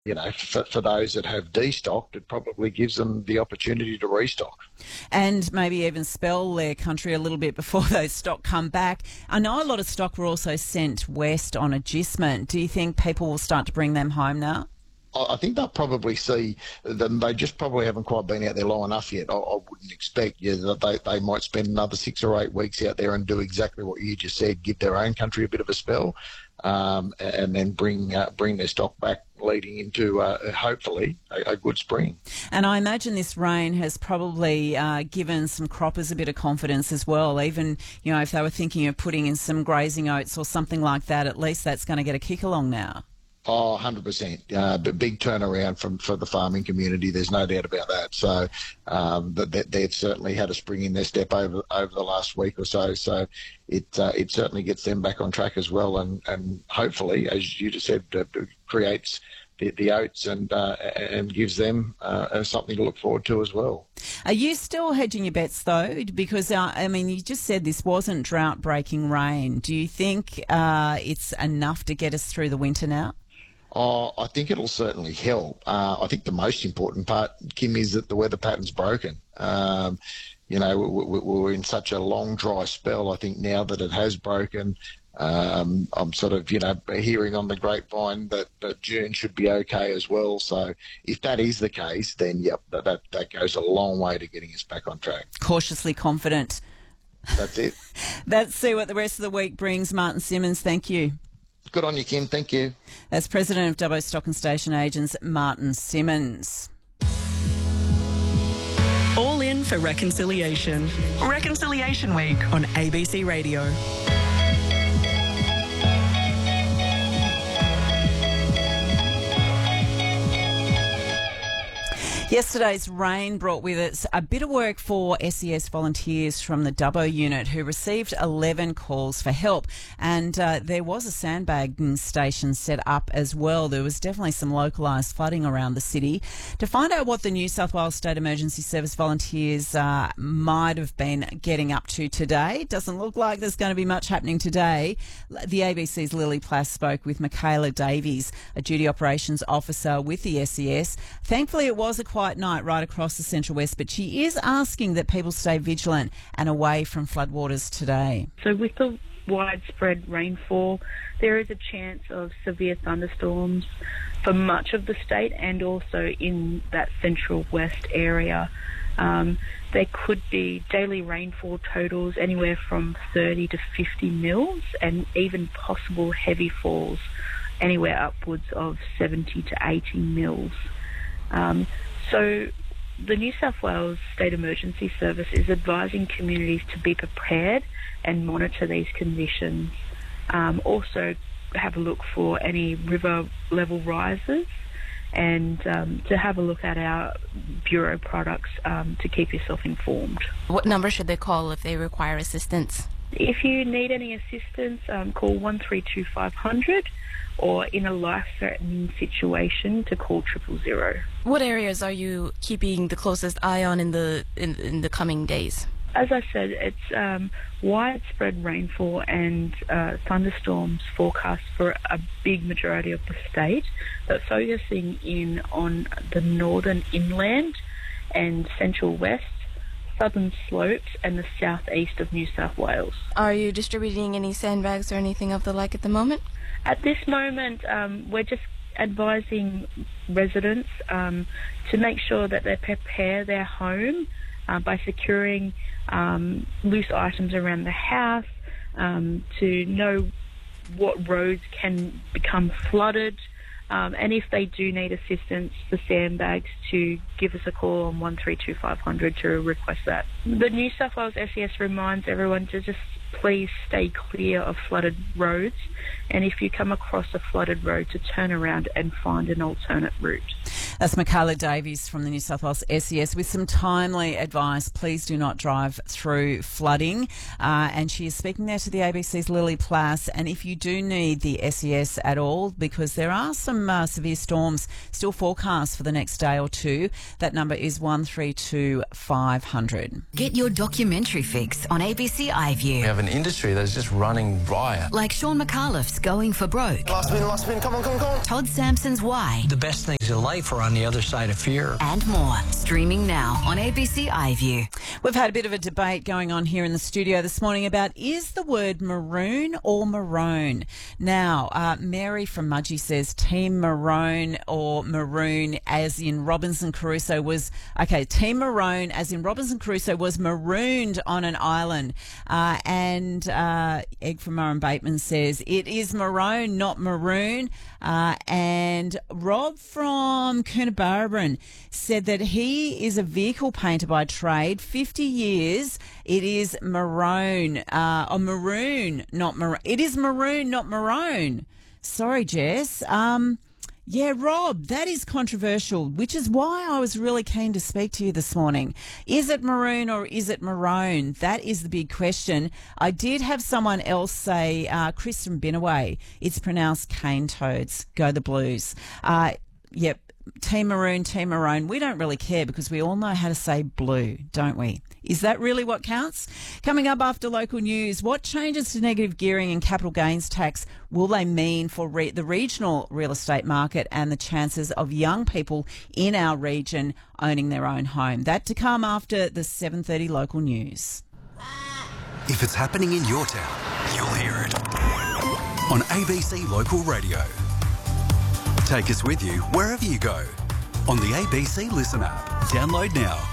for those that have destocked, it probably gives them the opportunity to restock. And maybe even spell their country a little bit before those stock come back. I know a lot of stock were also sent west on agistment. Do you think people will start to bring them home now? I think they'll probably see them. They just probably haven't quite been out there long enough yet. I wouldn't expect that they might spend another 6 or 8 weeks out there and do exactly what you just said, give their own country a bit of a spell, and then bring their stock back, leading into hopefully a good spring. And I imagine this rain has probably given some croppers a bit of confidence as well. Even, if they were thinking of putting in some grazing oats or something like that, at least that's going to get a kick along now. Oh, 100%. But big turnaround for the farming community. There's no doubt about that. So they've certainly had a spring in their step over the last week or so. So it certainly gets them back on track as well. And hopefully, as you just said, creates the oats and gives them something to look forward to as well. Are you still hedging your bets though? Because you just said this wasn't drought-breaking rain. Do you think it's enough to get us through the winter now? Oh, I think it'll certainly help. I think the most important part, Kim, is that the weather pattern's broken. We're in such a long, dry spell. I think now that it has broken, I'm sort of, hearing on the grapevine that June should be okay as well. So if that is the case, then, yep, that goes a long way to getting us back on track. Cautiously confident. That's it. Let's see what the rest of the week brings. Martin Simmons, thank you. Good on you, Kim. Thank you. That's President of Dubbo Stock and Station Agents, Martin Simmons. All in for Reconciliation. Reconciliation Week on ABC Radio. Yesterday's rain brought with it a bit of work for SES volunteers from the Dubbo unit who received 11 calls for help, and there was a sandbagging station set up as well. There was definitely some localised flooding around the city. To find out what the New South Wales State Emergency Service volunteers might have been getting up to today, doesn't look like there's going to be much happening today. The ABC's Lily Plass spoke with Michaela Davies, a duty operations officer with the SES. Thankfully, it was a quiet night right across the Central West, but she is asking that people stay vigilant and away from floodwaters today. So with the widespread rainfall, there is a chance of severe thunderstorms for much of the state and also in that Central West area. There could be daily rainfall totals anywhere from 30 to 50 mils and even possible heavy falls anywhere upwards of 70 to 80 mils. So the New South Wales State Emergency Service is advising communities to be prepared and monitor these conditions. Also have a look for any river level rises and to have a look at our Bureau products to keep yourself informed. What number should they call if they require assistance? If you need any assistance, call 132 500 or in a life-threatening situation to call 000. What areas are you keeping the closest eye on in the coming days? As I said, it's widespread rainfall and thunderstorms forecast for a big majority of the state, but focusing in on the northern inland and central west, southern slopes and the southeast of New South Wales. Are you distributing any sandbags or anything of the like at the moment? At this moment, we're just advising residents to make sure that they prepare their home by securing loose items around the house, to know what roads can become flooded, and if they do need assistance for sandbags, to give us a call on 132 500 to request that. The New South Wales SES reminds everyone to just please stay clear of flooded roads, and if you come across a flooded road, to turn around and find an alternate route. That's Michaela Davies from the New South Wales SES with some timely advice. Please do not drive through flooding. And she is speaking there to the ABC's Lily Plass. And if you do need the SES at all, because there are some severe storms still forecast for the next day or two, that number is 132 500. Get your documentary fix on ABC iView. We have an industry that's just running riot. Like Sean McAuliffe's Going for Broke. Last spin, come on. Todd Sampson's Why. The best things in life are on the other side of fear. And more. Streaming now on ABC iView. We've had a bit of a debate going on here in the studio this morning about, is the word maroon or maroon? Now, Mary from Mudgee says Team Maroon or Maroon as in Robinson Crusoe was... Okay, Team Maroon as in Robinson Crusoe was marooned on an island. And Egg from Murray Bateman says it is maroon, not maroon. And Rob from Coonabarabran said that he is a vehicle painter by trade, 50 years. It is maroon, or maroon, not maroon. It is maroon, not maroon. Sorry, Jess. Yeah, Rob, that is controversial, which is why I was really keen to speak to you this morning. Is it maroon or is it maroon? That is the big question. I did have someone else say, Chris from Binnaway, it's pronounced cane toads. Go the Blues. Yep. Team Maroon, Team Maroon. We don't really care because we all know how to say blue, don't we? Is that really what counts? Coming up after local news, what changes to negative gearing and capital gains tax will they mean for the regional real estate market and the chances of young people in our region owning their own home? That to come after the 7:30 local news. If it's happening in your town, you'll hear it on ABC Local Radio. Take us with you wherever you go on the ABC Listen app. Download now.